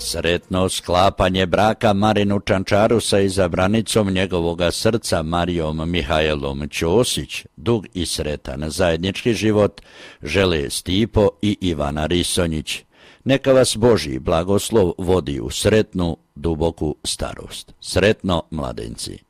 Sretno sklapanje braka Marinu Čančaru sa izabranicom njegovoga srca Marijom Mihajlom Ćosić, dug i sretan zajednički život, žele Stipo i Ivana Risonjić. Neka vas Božji blagoslov vodi u sretnu, duboku starost. Sretno, mladenci!